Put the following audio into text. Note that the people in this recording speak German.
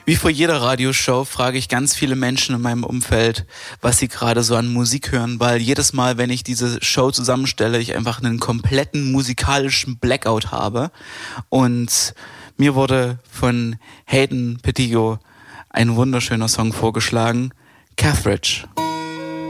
Wie vor jeder Radioshow frage ich ganz viele Menschen in meinem Umfeld, was sie gerade so an Musik hören, weil jedes Mal, wenn ich diese Show zusammenstelle, ich einfach einen kompletten musikalischen Blackout habe. Und mir wurde von Hayden Petigo ein wunderschöner Song vorgeschlagen, Cathridge.